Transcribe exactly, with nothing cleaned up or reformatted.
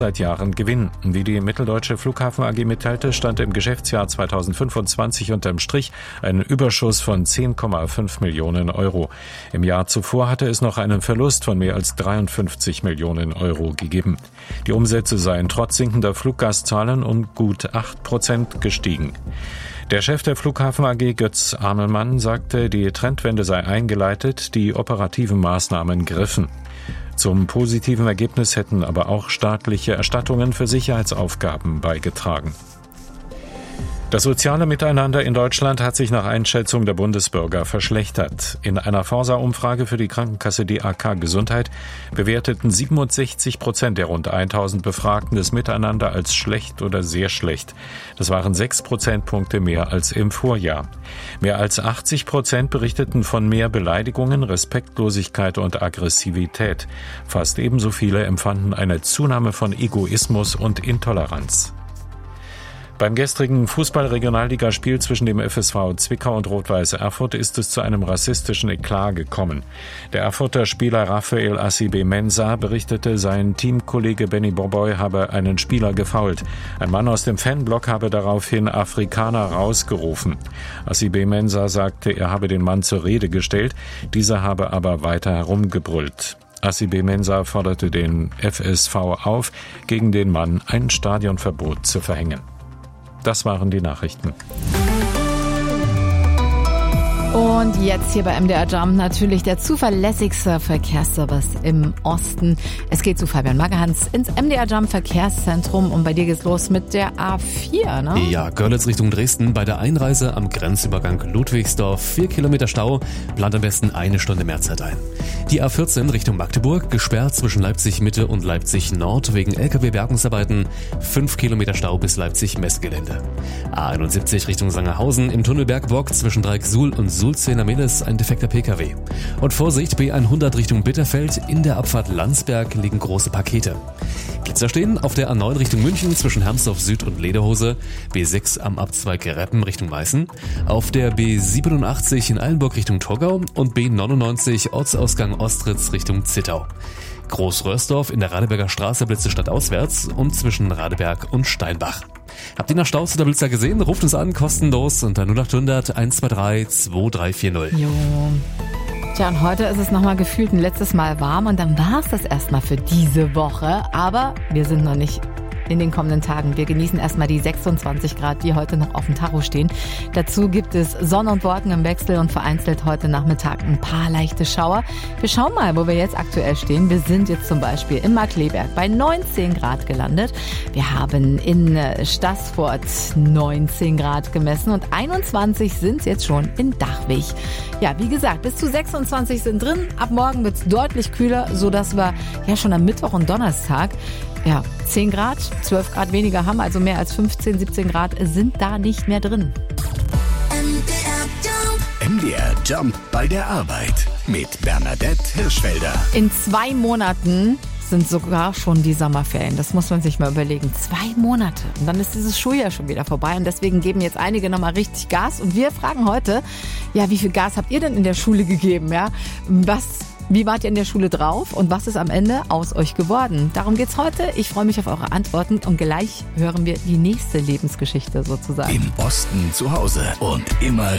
seit Jahren Gewinn. Wie die Mitteldeutsche Flughafen A G mitteilte, stand im Geschäftsjahr zweitausendfünfundzwanzig unterm Strich ein Überschuss von zehn Komma fünf Millionen Euro. Im Jahr zuvor hatte es noch einen Verlust von mehr als dreiundfünfzig Millionen Euro gegeben. Die Umsätze seien trotz sinkender Fluggastzahlen um gut acht Prozent gestiegen. Der Chef der Flughafen A G, Götz Amelmann, sagte, die Trendwende sei eingeleitet, die operativen Maßnahmen griffen. Zum positiven Ergebnis hätten aber auch staatliche Erstattungen für Sicherheitsaufgaben beigetragen. Das soziale Miteinander in Deutschland hat sich nach Einschätzung der Bundesbürger verschlechtert. In einer Forsa-Umfrage für die Krankenkasse D A K Gesundheit bewerteten siebenundsechzig Prozent der rund tausend Befragten das Miteinander als schlecht oder sehr schlecht. Das waren sechs Prozentpunkte mehr als im Vorjahr. Mehr als achtzig Prozent berichteten von mehr Beleidigungen, Respektlosigkeit und Aggressivität. Fast ebenso viele empfanden eine Zunahme von Egoismus und Intoleranz. Beim gestrigen Fußball-Regionalligaspiel zwischen dem F S V Zwickau und Rot-Weiß Erfurt ist es zu einem rassistischen Eklat gekommen. Der Erfurter Spieler Raphael Asibe-Mensah berichtete, sein Teamkollege Benny Boboy habe einen Spieler gefoult. Ein Mann aus dem Fanblock habe daraufhin Afrikaner rausgerufen. Asibe-Mensah sagte, er habe den Mann zur Rede gestellt, dieser habe aber weiter herumgebrüllt. Asibe-Mensah forderte den F S V auf, gegen den Mann ein Stadionverbot zu verhängen. Das waren die Nachrichten. Und jetzt hier bei M D R Jump natürlich der zuverlässigste Verkehrsservice im Osten. Es geht zu Fabian Magehans ins M D R Jump Verkehrszentrum und bei dir geht's los mit der A vier, ne? Ja, Görlitz Richtung Dresden bei der Einreise am Grenzübergang Ludwigsdorf. Vier Kilometer Stau, plant am besten eine Stunde mehr Zeit ein. Die A vierzehn Richtung Magdeburg, gesperrt zwischen Leipzig Mitte und Leipzig Nord wegen L K W-Bergungsarbeiten. Fünf Kilometer Stau bis Leipzig Messgelände. A einundsiebzig Richtung Sangerhausen im Tunnel Bergbock zwischen Dreieck-Suhl und Sulzena-Meles ein defekter P K W. Und Vorsicht, B hundert Richtung Bitterfeld, in der Abfahrt Landsberg liegen große Pakete. Blitzer stehen auf der A neun Richtung München zwischen Hermsdorf Süd und Lederhose, B sechs am Abzweig Reppen Richtung Meißen, auf der B siebenundachtzig in Eilenburg Richtung Torgau und B neunundneunzig Ortsausgang Ostritz Richtung Zittau. Großröhrsdorf in der Radeberger Straße Blitze stadtauswärts und zwischen Radeberg und Steinbach. Habt ihr noch Staus oder Blitzer gesehen? Ruft uns an, kostenlos unter null acht hundert eins zwei drei zwei drei vier null. Jo. Tja, und heute ist es nochmal gefühlt ein letztes Mal warm und dann war es das erstmal für diese Woche. Aber wir sind noch nicht in den kommenden Tagen. Wir genießen erstmal die sechsundzwanzig Grad, die heute noch auf dem Tacho stehen. Dazu gibt es Sonne und Wolken im Wechsel und vereinzelt heute Nachmittag ein paar leichte Schauer. Wir schauen mal, wo wir jetzt aktuell stehen. Wir sind jetzt zum Beispiel in Markkleeberg bei neunzehn Grad gelandet. Wir haben in Staßfurt neunzehn Grad gemessen und einundzwanzig sind es jetzt schon in Dachwig. Ja, wie gesagt, bis zu sechsundzwanzig sind drin. Ab morgen wird es deutlich kühler, sodass wir ja schon am Mittwoch und Donnerstag ja, zehn Grad, zwölf Grad weniger haben, also mehr als fünfzehn, siebzehn Grad sind da nicht mehr drin. M D R Jump bei der Arbeit mit Bernadette Hirschfelder. In zwei Monaten sind sogar schon die Sommerferien. Das muss man sich mal überlegen. Zwei Monate. Und dann ist dieses Schuljahr schon wieder vorbei. Und deswegen geben jetzt einige nochmal richtig Gas. Und wir fragen heute, ja, wie viel Gas habt ihr denn in der Schule gegeben? Ja, was... Wie wart ihr in der Schule drauf und was ist am Ende aus euch geworden? Darum geht's heute. Ich freue mich auf eure Antworten und gleich hören wir die nächste Lebensgeschichte sozusagen. Im Osten zu Hause und immer